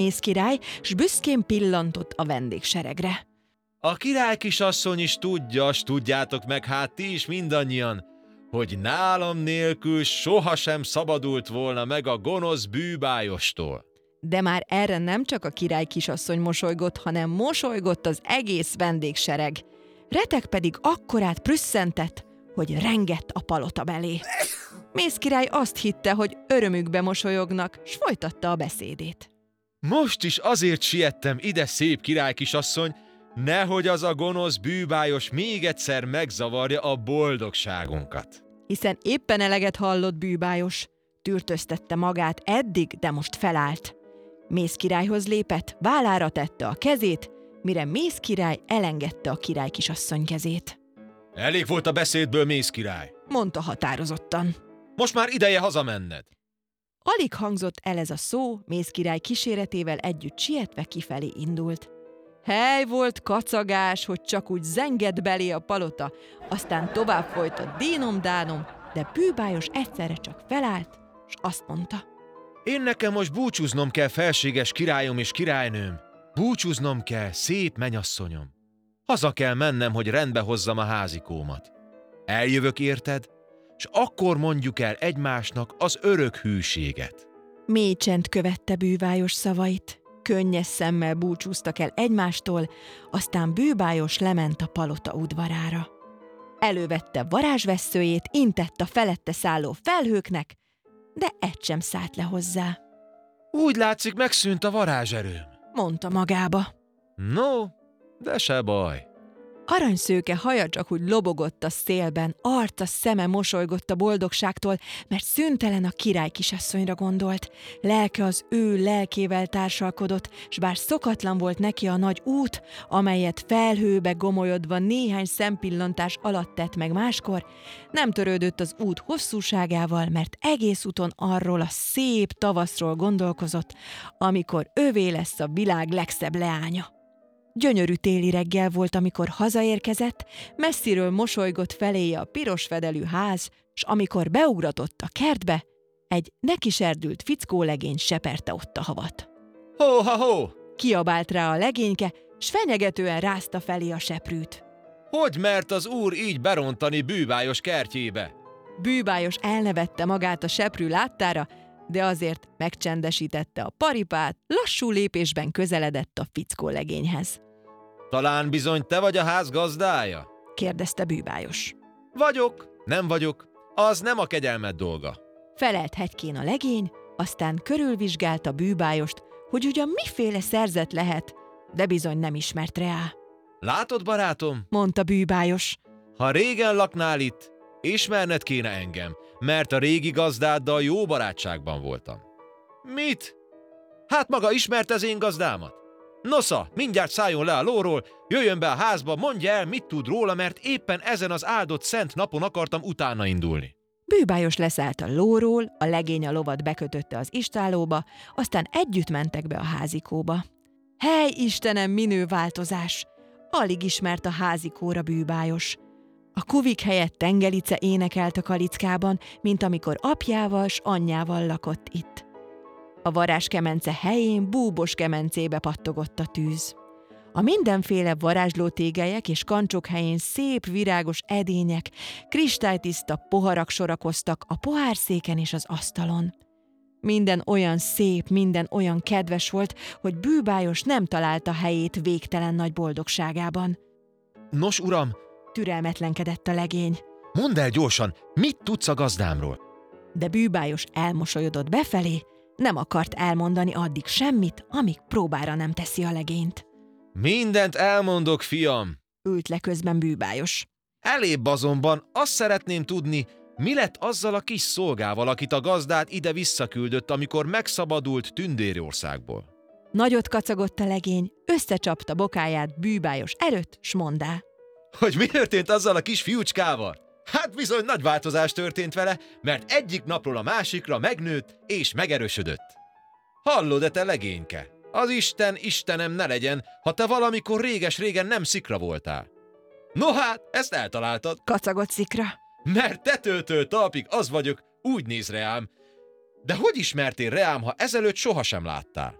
Mész király, s büszkén pillantott a vendégseregre. A király kisasszony is tudja, s tudjátok meg hát ti is mindannyian, hogy nálam nélkül sohasem szabadult volna meg a gonosz bűbájostól. De már erre nem csak a király kisasszony mosolygott, hanem mosolygott az egész vendégsereg. Retek pedig akkorát prüsszentett, hogy rengett a palota belé. Mész király azt hitte, hogy örömükbe mosolyognak, s folytatta a beszédét. Most is azért siettem ide, szép király kisasszony, nehogy az a gonosz bűbájos még egyszer megzavarja a boldogságunkat. Hiszen éppen eleget hallott bűbájos. Tűrtöztette magát eddig, de most felállt. Mész királyhoz lépett, vállára tette a kezét, mire Mész király elengedte a király kisasszony kezét. Elég volt a beszédből, Mész király, Mondta határozottan. most már ideje hazamenned. Alig hangzott el ez a szó, Mész király kíséretével együtt sietve kifelé indult. Hely volt kacagás, hogy csak úgy zengett belé a palota, aztán tovább folyt a dínom-dánom, de bűbájos egyszerre csak felállt, s azt mondta. Én nekem most búcsúznom kell, felséges királyom és királynőm. Búcsúznom kell, szép menyasszonyom. Haza kell mennem, hogy rendbe hozzam a házikómat. Eljövök érted, s akkor mondjuk el egymásnak az örök hűséget. Mély csend követte bűbájos szavait. Könnyes szemmel búcsúztak el egymástól, aztán bűbájos lement a palota udvarára. Elővette varázsvesszőjét, intett a felette szálló felhőknek, de egy sem szállt le hozzá. Úgy látszik, megszűnt a varázserőm. Mondta magába. No, de se baj. Aranyszőke haja csak úgy lobogott a szélben, arca szeme mosolygott a boldogságtól, mert szüntelen a király kisasszonyra gondolt. Lelke az ő lelkével társalkodott, s bár szokatlan volt neki a nagy út, amelyet felhőbe gomolyodva néhány szempillantás alatt tett meg máskor, nem törődött az út hosszúságával, mert egész úton arról a szép tavaszról gondolkozott, amikor övé lesz a világ legszebb leánya. Gyönyörű téli reggel volt, amikor hazaérkezett, messziről mosolygott feléje a piros fedelű ház, s amikor beugratott a kertbe, egy nekiserdült fickólegény seperte ott a havat. Ho-ha-ho! Kiabált rá a legényke, s fenyegetően rázta felé a seprűt. Hogy mert az úr így berontani bűbájos kertjébe? Bűbájos elnevette magát a seprű láttára, de azért megcsendesítette a paripát, lassú lépésben közeledett a fickólegényhez. Talán bizony te vagy a ház gazdája? Kérdezte bűbájos. Vagyok, nem vagyok, az nem a kegyelmed dolga. Felelt hegykén a legény, aztán körülvizsgálta bűbájost, hogy ugyan miféle szerzet lehet, de bizony nem ismert rá. Látod, barátom? Mondta bűbájos. Ha régen laknál itt, ismerned kéne engem, mert a régi gazdáddal jó barátságban voltam. Mit? Hát maga ismert az én gazdámat? Nosza, mindjárt szálljon le a lóról, jöjjön be a házba, mondja el, mit tud róla, mert éppen ezen az áldott szent napon akartam utána indulni. Bűbájos leszállt a lóról, a legény a lovat bekötötte az istállóba, aztán együtt mentek be a házikóba. Hely, Istenem, minő változás! Alig ismert a házikóra bűbájos. A kuvik helyett tengelice énekelt a kalickában, mint amikor apjával s anyjával lakott itt. A varázskemence helyén búbos kemencébe pattogott a tűz. A mindenféle varázslótégelyek és kancsok helyén szép virágos edények, kristálytiszta poharak sorakoztak a pohárszéken és az asztalon. Minden olyan szép, minden olyan kedves volt, hogy bűbájos nem találta helyét végtelen nagy boldogságában. Nos, uram, türelmetlenkedett a legény. Mondd el gyorsan, mit tudsz a gazdámról? De bűbájos elmosolyodott befelé, nem akart elmondani addig semmit, amíg próbára nem teszi a legényt. Mindent elmondok, fiam. Ült le közben bűbájos. Elébb azonban azt szeretném tudni, mi lett azzal a kis szolgával, akit a gazdád ide visszaküldött, amikor megszabadult Tündérországból. Nagyot kacagott a legény, összecsapta bokáját bűbájos erőt, s mondá. Hogy mi történt azzal a kis fiúcskával? Hát bizony nagy változás történt vele, mert egyik napról a másikra megnőtt és megerősödött. Hallod-e te legényke? Az Isten, Istenem ne legyen, ha te valamikor réges-régen nem szikra voltál. No hát, ezt eltaláltad. Kacagott Szikra. Mert tetőtől talpig az vagyok, úgy néz reám. De hogy ismertél reám, ha ezelőtt sohasem láttál?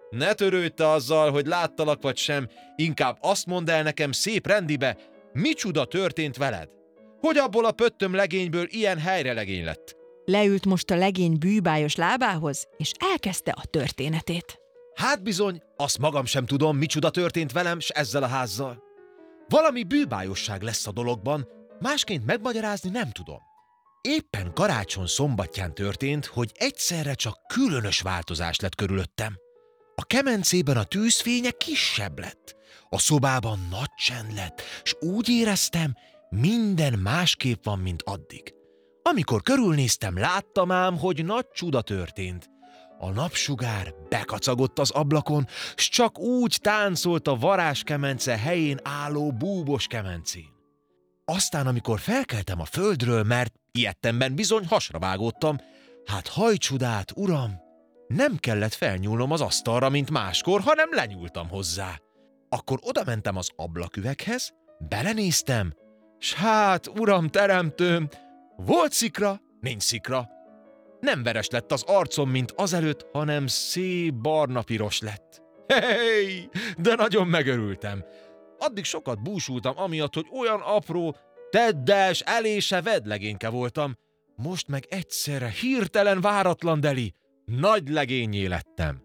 Ne törődj te azzal, hogy láttalak vagy sem, inkább azt mondd el nekem szép rendibe, micsoda történt veled? Hogy abból a pöttöm legényből ilyen helyrelegény lett? Leült most a legény bűbájos lábához, és elkezdte a történetét. Hát bizony, azt magam sem tudom, micsoda történt velem s ezzel a házzal. Valami bűbájosság lesz a dologban, másként megmagyarázni nem tudom. Éppen karácsony szombatján történt, hogy egyszerre csak különös változás lett körülöttem. A kemencében a tűzfénye kisebb lett, a szobában nagy csend lett, s úgy éreztem, minden másképp van, mint addig. Amikor körülnéztem, láttam ám, hogy nagy csuda történt. A napsugár bekacagott az ablakon, s csak úgy táncolt a varázskemence helyén álló búbos kemencén. Aztán, amikor felkeltem a földről, mert ilyettemben bizony hasra vágódtam, hát hajcsudát, uram, nem kellett felnyúlnom az asztalra, mint máskor, hanem lenyúltam hozzá. Akkor odamentem az ablaküveghez, belenéztem, s hát, uram teremtőm, volt szikra, nincs szikra. Nem veres lett az arcom, mint azelőtt, hanem szép barna-piros lett. Hey, de nagyon megörültem. Addig sokat búsultam amiatt, hogy olyan apró, teddes, elése vedlegényke voltam. Most meg egyszerre hirtelen váratlan deli, nagy legényé lettem.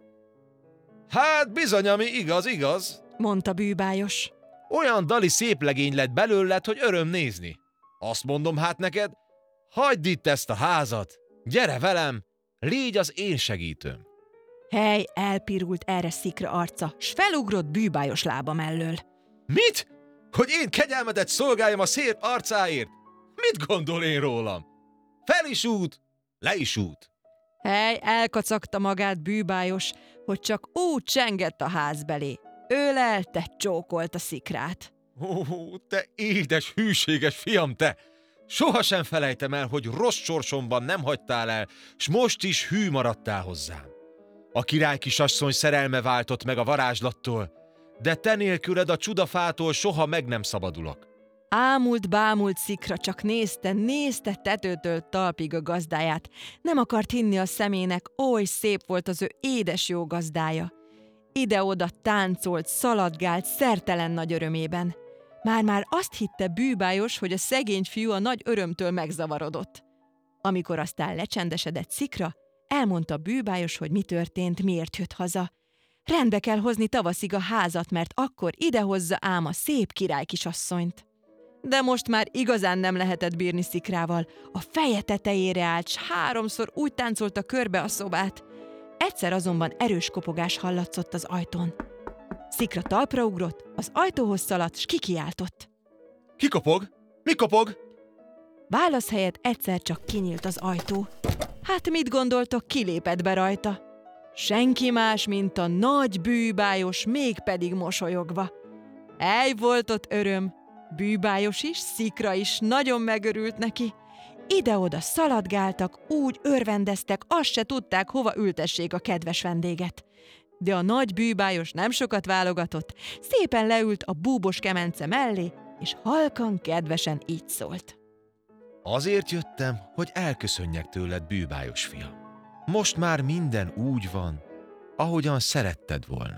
Hát bizony, ami igaz, igaz, mondta bűbájos. Olyan dali szép legény lett belőled, hogy öröm nézni. Azt mondom hát neked, hagyd itt ezt a házat, gyere velem, légy az én segítőm. Hely elpirult erre szikra arca, s felugrott bűbájos lába mellől. Mit? Hogy én kegyelmedet szolgáljam a szép arcáért? Mit gondol én rólam? Fel is út, le is út. Hely elkacagta magát bűbájos, hogy csak úgy csengett a ház belé. Ölelte, csókolt a szikrát. Ó, te édes, hűséges fiam, te! Sohasem felejtem el, hogy rossz sorsomban nem hagytál el, s most is hű maradtál hozzám. A király kisasszony szerelme váltott meg a varázslattól, de te nélküled a csudafától soha meg nem szabadulok. Ámult-bámult szikra csak nézte tetőtől talpig a gazdáját. Nem akart hinni a szemének, oly szép volt az ő édes jó gazdája. Ide-oda táncolt, szaladgált szertelen nagy örömében. Már-már azt hitte bűbájos, hogy a szegény fiú a nagy örömtől megzavarodott. Amikor aztán lecsendesedett szikra, elmondta bűbájos, hogy mi történt, miért jött haza. Rendbe kell hozni tavaszig a házat, mert akkor idehozza ám a szép királykisasszonyt. De most már igazán nem lehetett bírni szikrával. A feje tetejére állt, s 3-szor úgy táncolta körbe a szobát. Egyszer azonban erős kopogás hallatszott az ajtón. Szikra talpra ugrott, az ajtóhoz szaladt, s kikiáltott. Ki kopog? Mi kopog? Válasz helyett egyszer csak kinyílt az ajtó. Hát mit gondoltok, kilépett be rajta? Senki más, mint a nagy bűbájos, mégpedig mosolyogva. Ej, volt ott öröm, bűbájos is, szikra is nagyon megörült neki. Ide-oda szaladgáltak, úgy örvendeztek, azt se tudták, hova ültessék a kedves vendéget. De a nagy bűbájos nem sokat válogatott, szépen leült a búbos kemence mellé, és halkan, kedvesen így szólt. Azért jöttem, hogy elköszönjek tőled, bűbájos fiam. Most már minden úgy van, ahogyan szeretted volna.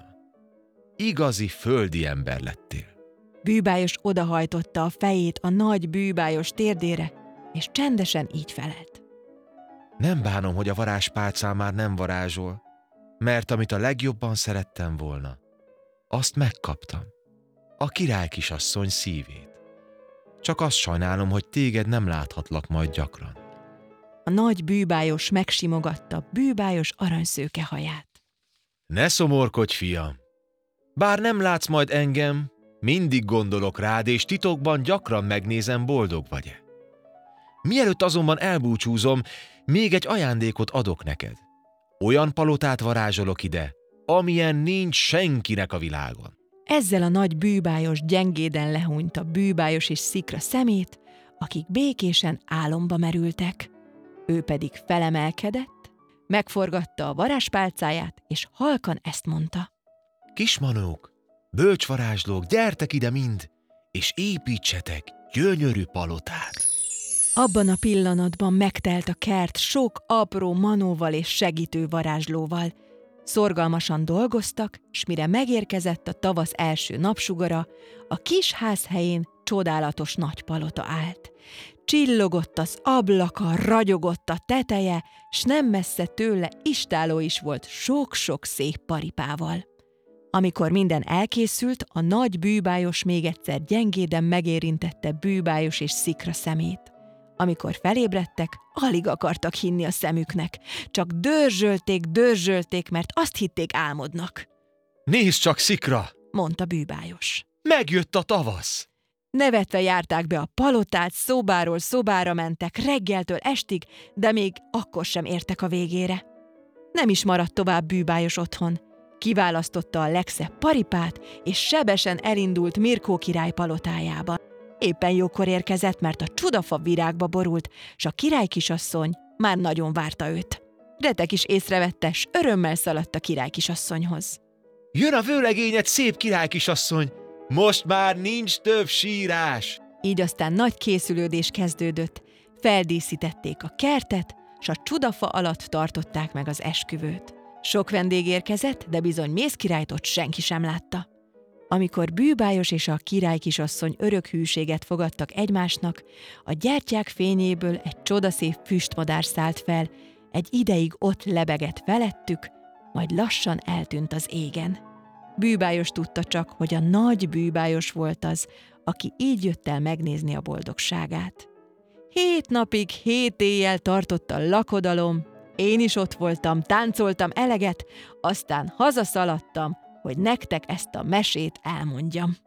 Igazi földi ember lettél. Bűbájos odahajtotta a fejét a nagy bűbájos térdére, és csendesen így felelt. Nem bánom, hogy a varázspálcám már nem varázsol, mert amit a legjobban szerettem volna, azt megkaptam. A király kisasszony szívét. Csak azt sajnálom, hogy téged nem láthatlak majd gyakran. A nagy bűbájos megsimogatta bűbájos aranyszőke haját. Ne szomorkodj, fiam! Bár nem látsz majd engem, mindig gondolok rád, és titokban gyakran megnézem, boldog vagy-e. Mielőtt azonban elbúcsúzom, még egy ajándékot adok neked. Olyan palotát varázsolok ide, amilyen nincs senkinek a világon. Ezzel a nagy bűbájos gyengéden lehúnyta bűbájos és szikra szemét, akik békésen álomba merültek. Ő pedig felemelkedett, megforgatta a varázspálcáját, és halkan ezt mondta. Kismanók, bölcsvarázslók, gyertek ide mind, és építsetek gyönyörű palotát. Abban a pillanatban megtelt a kert sok apró manóval és segítő varázslóval. Szorgalmasan dolgoztak, s mire megérkezett a tavasz első napsugara, a kis ház helyén csodálatos nagy palota állt. Csillogott az ablaka, ragyogott a teteje, s nem messze tőle istálló is volt sok-sok szép paripával. Amikor minden elkészült, a nagy bűbájos még egyszer gyengéden megérintette bűbájos és Szikra szemét. Amikor felébredtek, alig akartak hinni a szemüknek, csak dörzsölték, mert azt hitték álmodnak. Nézd csak, Szikra! Mondta bűbájos. Megjött a tavasz! Nevetve járták be a palotát, szobáról szobára mentek, reggeltől estig, de még akkor sem értek a végére. Nem is maradt tovább bűbájos otthon. Kiválasztotta a legszebb paripát, és sebesen elindult Mirkó király palotájába. Éppen jókor érkezett, mert a csudafa virágba borult, s a királykisasszony már nagyon várta őt. Retek is észrevette, s örömmel szaladt a királykisasszonyhoz. Jön a vőlegényed, szép királykisasszony! Most már nincs több sírás! Így aztán nagy készülődés kezdődött. Feldíszítették a kertet, s a csudafa alatt tartották meg az esküvőt. Sok vendég érkezett, de bizony Mézkirályt ott senki sem látta. Amikor bűbájos és a királykisasszony örök hűséget fogadtak egymásnak, a gyertyák fényéből egy csodaszép füstmadár szállt fel, egy ideig ott lebegett felettük, majd lassan eltűnt az égen. Bűbájos tudta csak, hogy a nagy bűbájos volt az, aki így jött el megnézni a boldogságát. 7 napig, 7 éjjel tartott a lakodalom, én is ott voltam, táncoltam eleget, aztán hazaszaladtam, hogy nektek ezt a mesét elmondjam.